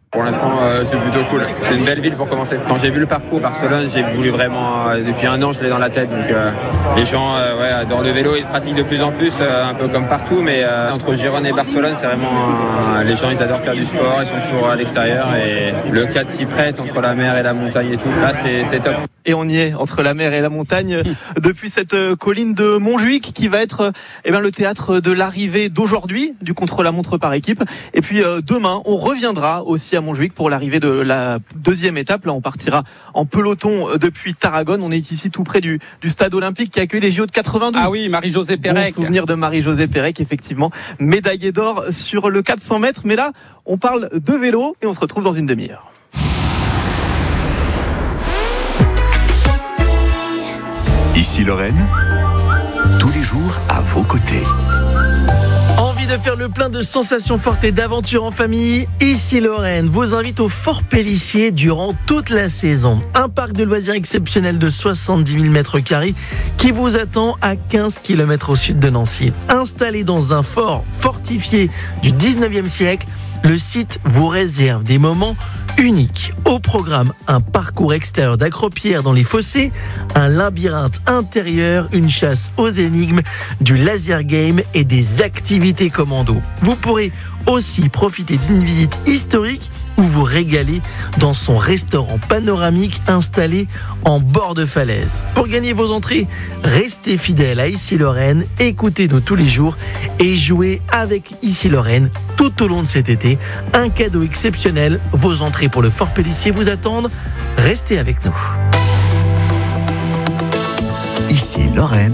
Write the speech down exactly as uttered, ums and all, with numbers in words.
Pour l'instant, euh, c'est plutôt cool. C'est une belle ville pour commencer. Quand j'ai vu le parcours Barcelone, j'ai voulu vraiment, euh, depuis un an, je l'ai dans la tête. Donc euh, les gens euh, ouais, adorent le vélo, ils le pratiquent de plus en plus, euh, un peu comme partout. Mais euh, entre Gérone et Barcelone, c'est vraiment, euh, les gens, ils adorent faire du sport, ils sont toujours à l'extérieur et le cadre s'y prête entre la mer et la montagne et tout. Là, c'est, c'est top. Et on y est, entre la mer et la montagne, depuis cette colline de Montjuic qui va être eh bien, le théâtre de l'arrivée d'aujourd'hui du contre-la-montre par équipe. Et puis euh, demain, on reviendra aussi à Montjuic pour l'arrivée de la deuxième étape. Là, on partira en peloton depuis Tarragone. On est ici tout près du, du stade olympique qui accueille les J O de quatre-vingt-douze. Ah oui, Marie-Josée Pérec. Bon souvenir de Marie-Josée Pérec, effectivement, médaillée d'or sur le quatre cents mètres. Mais là, on parle de vélo et on se retrouve dans une demi-heure. Ici Lorraine, tous les jours à vos côtés. Envie de faire le plein de sensations fortes et d'aventures en famille? Ici Lorraine vous invite au Fort Pélissier durant toute la saison. Un parc de loisirs exceptionnel de soixante-dix mille mètres carrés qui vous attend à quinze kilomètres au sud de Nancy. Installé dans un fort fortifié du dix-neuvième siècle, le site vous réserve des moments uniques. Au programme, un parcours extérieur d'accropière dans les fossés, un labyrinthe intérieur, une chasse aux énigmes, du laser game et des activités commando. Vous pourrez aussi profiter d'une visite historique ou vous régaler dans son restaurant panoramique installé en bord de falaise. Pour gagner vos entrées, restez fidèles à Ici Lorraine, écoutez-nous tous les jours et jouez avec Ici Lorraine tout au long de cet été. Un cadeau exceptionnel, vos entrées pour le Fort Pélissier vous attendent. Restez avec nous. Ici Lorraine.